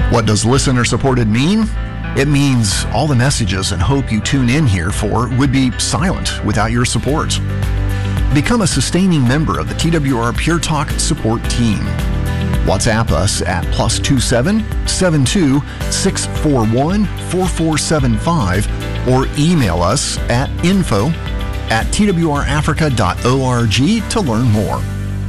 What does listener-supported mean? It means all the messages and hope you tune in here for would be silent without your support. Become a sustaining member of the TWR Pure Talk support team. WhatsApp us at +27 72 641 4475 or email us at info@twrafrica.org to learn more.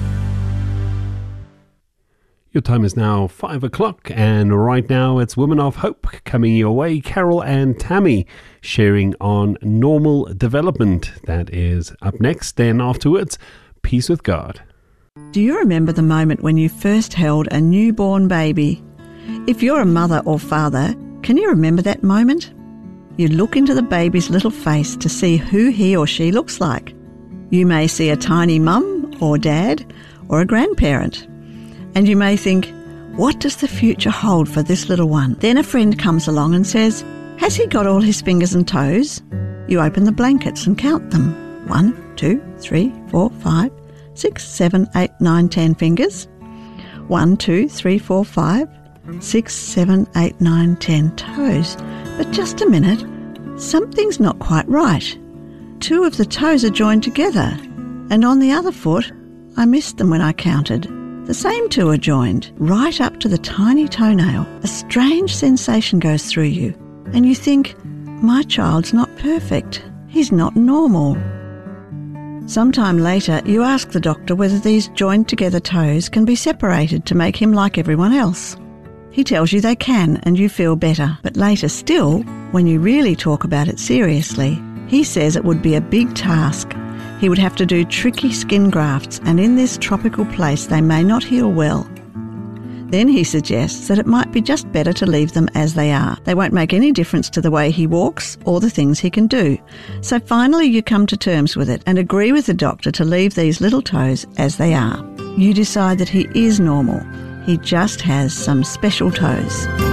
Your time is now 5 o'clock, and right now it's Women of Hope coming your way. Carol and Tammy sharing on normal development. That is up next. Then afterwards, Peace with God. Do you remember the moment when you first held a newborn baby? If you're a mother or father, can you remember that moment? You look into the baby's little face to see who he or she looks like. You may see a tiny mum or dad or a grandparent. And you may think, what does the future hold for this little one? Then a friend comes along and says, has he got all his fingers and toes? You open the blankets and count them. 1, 2, 3, 4, 5, 6, 7, 8, 9, 10 fingers. 1, 2, 3, 4, 5, 6, 7, 8, 9, 10 toes. But just a minute, something's not quite right. 2 of the toes are joined together, and on the other foot, I missed them when I counted. The same 2 are joined, right up to the tiny toenail. A strange sensation goes through you, and you think, my child's not perfect. He's not normal. Sometime later, you ask the doctor whether these joined together toes can be separated to make him like everyone else. He tells you they can, and you feel better. But later still, when you really talk about it seriously, he says it would be a big task. He would have to do tricky skin grafts, and in this tropical place they may not heal well. Then he suggests that it might be just better to leave them as they are. They won't make any difference to the way he walks or the things he can do. So finally you come to terms with it and agree with the doctor to leave these little toes as they are. You decide that he is normal. He just has some special toes.